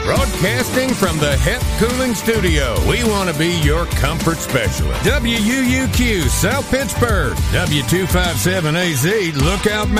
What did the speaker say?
Broadcasting from the HEP Cooling Studio, we want to be your comfort specialist. WUUQ, South Pittsburgh. W257AZ, Lookout Mountain.